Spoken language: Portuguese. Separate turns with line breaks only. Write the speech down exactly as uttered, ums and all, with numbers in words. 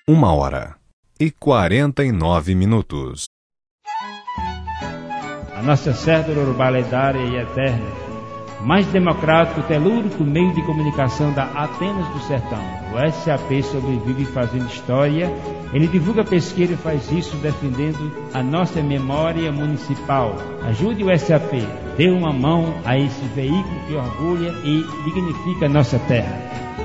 Uma hora e quarenta e nove minutos.
A nossa cédula urbanetária e eterna, mais democrático, telúrico meio de comunicação da Atenas do Sertão. O S A P sobrevive fazendo história. Ele divulga pesquisa e faz isso defendendo a nossa memória municipal. Ajude o S A P, dê uma mão a esse veículo que orgulha e dignifica a nossa terra.